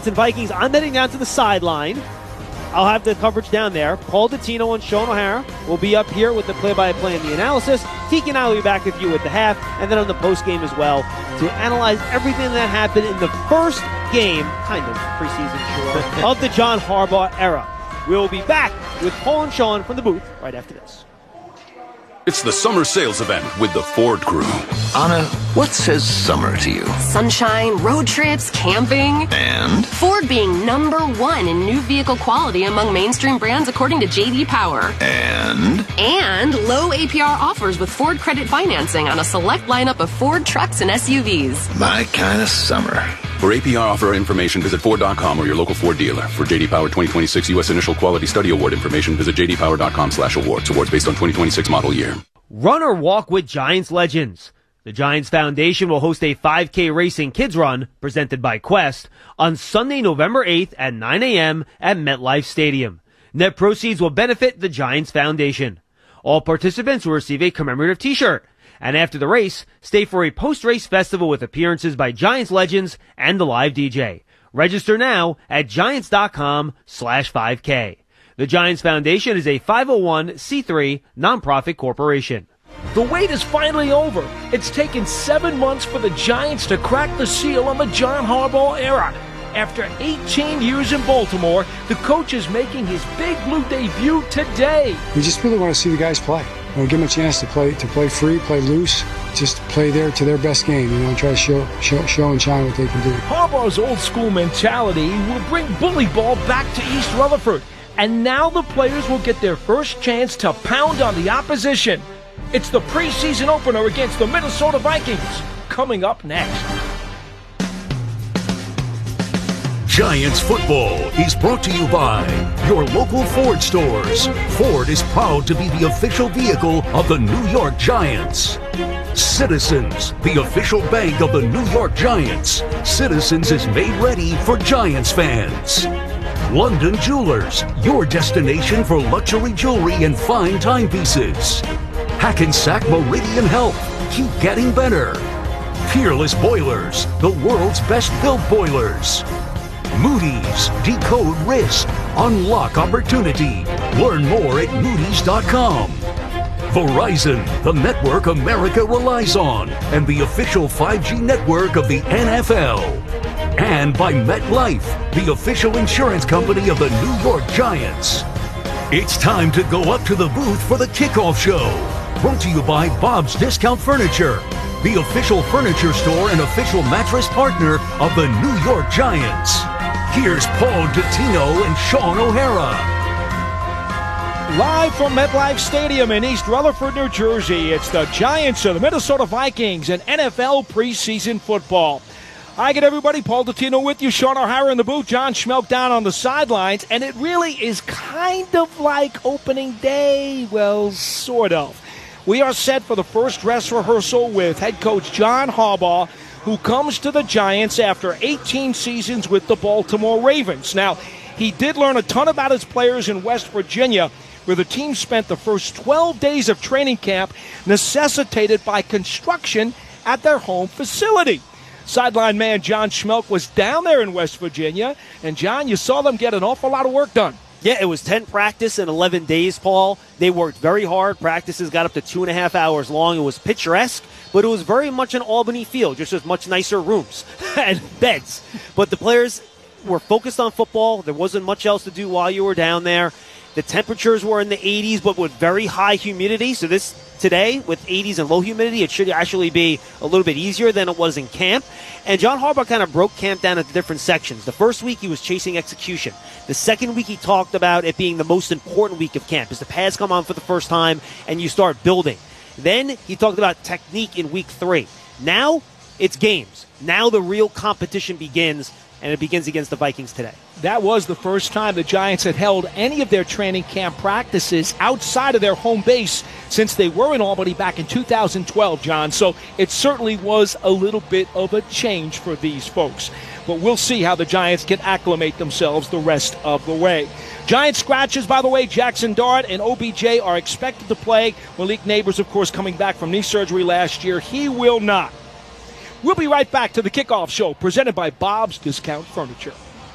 Giants and Vikings. I'm heading down to the sideline. I'll have the coverage down there. Paul Dottino and Sean O'Hara will be up here with the play-by-play and the analysis. Tiki and I will be back with you at the half and then on the post-game as well to analyze everything that happened in the first game, kind of preseason, sure, of the John Harbaugh era. We'll be back with Paul and Sean from the booth right after this. It's the summer sales event with the Ford crew. Anna, what says summer to you? Sunshine, road trips, camping. And? Ford being #1 in new vehicle quality among mainstream brands according to J.D. Power. And? And low APR offers with Ford credit financing on a select lineup of Ford trucks and SUVs. My kind of summer. For APR offer information, visit Ford.com or your local Ford dealer. For J.D. Power 2026 U.S. Initial Quality Study Award information, visit jdpower.com/awards. Awards based on 2026 model year. Run or walk with Giants legends. The Giants Foundation will host a 5K racing kids run presented by Quest on Sunday, November 8th at 9 a.m. at MetLife Stadium. Net proceeds will benefit the Giants Foundation. All participants will receive a commemorative t-shirt. And after the race, stay for a post-race festival with appearances by Giants legends and a live DJ. Register now at giants.com/5K. The Giants Foundation is a 501c3 nonprofit corporation. The wait is finally over. It's taken 7 months for the Giants to crack the seal on the John Harbaugh era. After 18 years in Baltimore, the coach is making his Big Blue debut today. We just really want to see the guys play. We want to give them a chance to play free, play loose, just play to their best game, and try to show and shine what they can do. Harbaugh's old school mentality will bring bully ball back to East Rutherford, and now the players will get their first chance to pound on the opposition. It's the preseason opener against the Minnesota Vikings, coming up next. Giants football is brought to you by your local Ford stores. Ford is proud to be the official vehicle of the New York Giants. Citizens, the official bank of the New York Giants. Citizens is made ready for Giants fans. London Jewelers, your destination for luxury jewelry and fine timepieces. Hackensack Meridian Health, keep getting better. Peerless Boilers, the world's best built boilers. Moody's, decode risk, unlock opportunity. Learn more at moodys.com. Verizon, the network America relies on, and the official 5G network of the NFL. And by MetLife, the official insurance company of the New York Giants. It's time to go up to the booth for the kickoff show. Brought to you by Bob's Discount Furniture, the official furniture store and official mattress partner of the New York Giants. Here's Paul Dottino and Sean O'Hara. Live from MetLife Stadium in East Rutherford, New Jersey, it's the Giants and the Minnesota Vikings in NFL preseason football. Hi again, everybody. Paul Dottino with you. Sean O'Hara in the booth. John Schmelk down on the sidelines. And it really is kind of like opening day. Well, sort of. We are set for the first dress rehearsal with head coach John Harbaugh, who comes to the Giants after 18 seasons with the Baltimore Ravens. Now, he did learn a ton about his players in West Virginia, where the team spent the first 12 days of training camp necessitated by construction at their home facility. Sideline man John Schmelk was down there in West Virginia, and John, you saw them get an awful lot of work done. Yeah, it was 10 practice in 11 days, Paul. They worked very hard. Practices got up to 2.5 hours long. It was picturesque, but it was very much an Albany feel, just with much nicer rooms and beds. But the players were focused on football. There wasn't much else to do while you were down there. The temperatures were in the 80s, but with very high humidity. So this today, with 80s and low humidity, it should actually be a little bit easier than it was in camp. And John Harbaugh kind of broke camp down into different sections. The first week, he was chasing execution. The second week, he talked about it being the most important week of camp, as the pads come on for the first time and you start building. Then he talked about technique in week 3. Now it's games. Now the real competition begins, and it begins against the Vikings today. That was the first time the Giants had held any of their training camp practices outside of their home base since they were in Albany back in 2012, John. So it certainly was a little bit of a change for these folks. But we'll see how the Giants can acclimate themselves the rest of the way. Giant scratches, by the way, Jackson Dart and OBJ are expected to play. Malik Neighbors, of course, coming back from knee surgery last year. He will not. We'll be right back to the kickoff show presented by Bob's Discount Furniture.